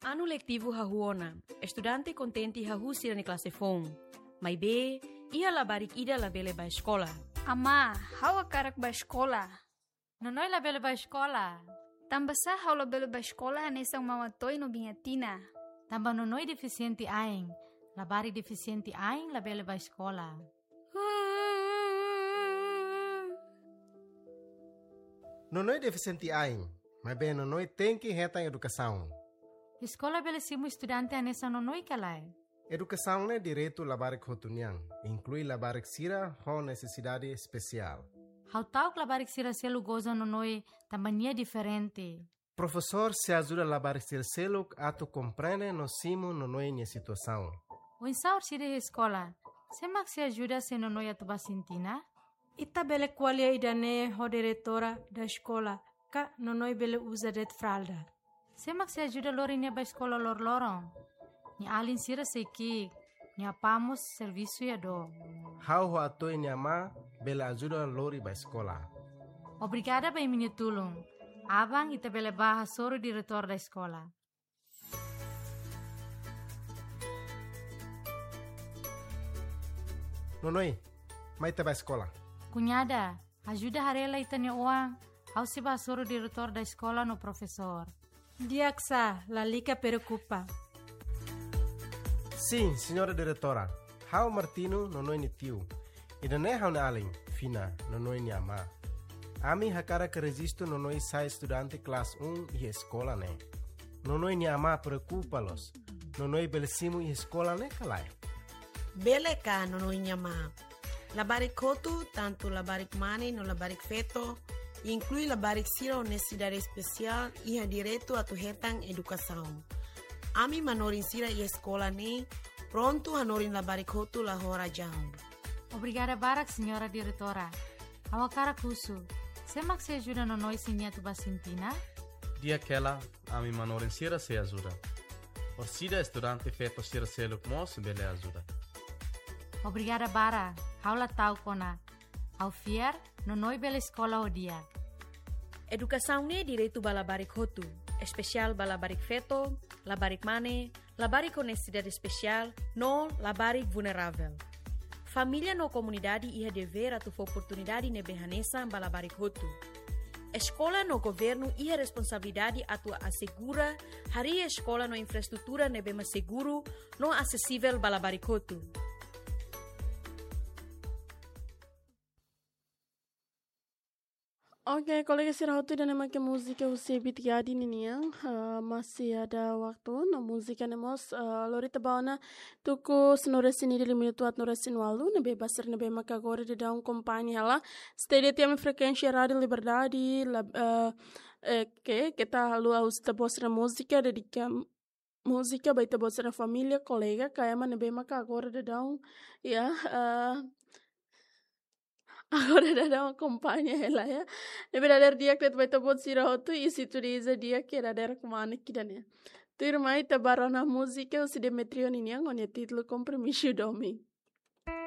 Ano lectivo hahuona, estudante contente hahusi na classe fon. Mai be, ia labarik ida labele ba escola. Ama, hawa karak ba escola? Nonoy labele ba escola? Tambasa hawa labele ba escola anesang mamatoy no bingatina. Tamba nonoy deficiente aing. Labari deficiente aing labele ba escola. Nonoy deficiente aing, mas bem nonoy tem que retar educação. Escola belesimo estudante anessa nonoy kalai. Educação é direito labarik hotuniang, inclui labarik sira com necessidade especial. How tau labarik sira selu goza nonoy tambania diferente. Professor se ajuda labarik sira selu ato compreende no simo nonoy minha situação. O insaur sire escola, semak se ajuda se nonoy atuba sintina? Ita bele qualia idane ho diretora da escola, ka nonoi bele usa det fralda. Semak se ajuda lori nia ba escola lor lorong. Ni alin sira seki, ni apamos serviço ya do. How ho ato ma bela ajuda lori ba escola. Obrigada ba minha tulung. Abang ita bele baha soro diretor da escola. Nonoy, mai te ba escola. Cunhada, ajuda harela itanya uang. Ao se ba soro diretor da escola no professor. Diaksa, la lica preocupa. Sim, senhora diretora. How Martino nonoy ni tio. Ida ne how na alin, fina, nonoy ni ama. Ami hakara que resisto nonoy sai estudante classe 1 e escola ne. Nonoy ni ama preocupa-los. Nonoy belesimo e escola ne kalai. Bele ka nonoy nyama. Labarik kotu, tanto labarik mani no labarik feto, inclui labarik sira o necessidade especial e ha direito a tu hetang educação. Ami manorin sira e escola ne, pronto hanorin labarik kotu la hora jam. Obrigada barak, senhora diretora. Awakara kusu. Semak se ajuda no noi sinha tu basintina? Dia aquela, ami manorin sira se ajuda. Orsida estudante feto sira se lukmos bele ajuda. Obrigada bara. Haula tau kona. Au fier, no noi bela escola o dia. Educação ne direito ba labarik hotu, especial ba labarik feto, labarik mane, labarik com necessidade especial, no labarik vulnerável. Família no comunidade ia dever a tu oportunidade ne behanesa ba labarik hotu. Escola no governo ia responsabilidade a tu assegura hari escola no infraestrutura ne bema seguro, no acessível ba labarik hotu. Oke, kolega sirautu dan emang ke musika usia bitigadi nini yang masih ada waktu. No musika nemos lori tabawana tuku senoresin ini 5 minuto at noresin walu nebe basir nebe makagore de daun kompanyi hala stay tiam frekuensi radio liberdade que kita halu aus tabos na musika dedicam música baita bosra família colega kaya man nebe makagore de daun ya agora era uma companhia ela ya nebe dar dia que baita bot sirautu e situriza dia que era der kumane kidane tu irmai tabarana música o se demetrio ninhang onye título compromisso domi